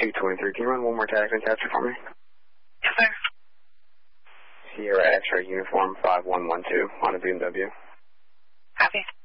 223. Can you run one more tag and capture for me? Yes, sir. Sierra X-ray uniform 5112 on a BMW. Copy.